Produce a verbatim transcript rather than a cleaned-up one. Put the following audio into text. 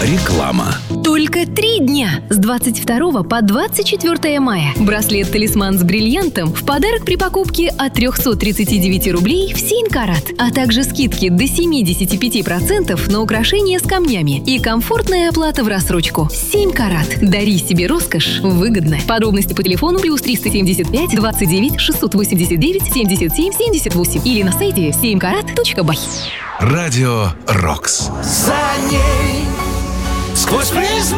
Реклама. Только три дня с двадцать второго по двадцать четвёртое мая. Браслет-талисман с бриллиантом в подарок при покупке от триста тридцать девять рублей в семь карат, а также скидки до семьдесят пять процентов на украшения с камнями и комфортная оплата в рассрочку. семь карат. Дари себе роскошь выгодно. Подробности по телефону плюс триста семьдесят пять двадцать девять шестьсот восемьдесят девять семьдесят семь семьдесят восемь или на сайте семь карат точка бай. Радио Рокс. За ней сквозь призму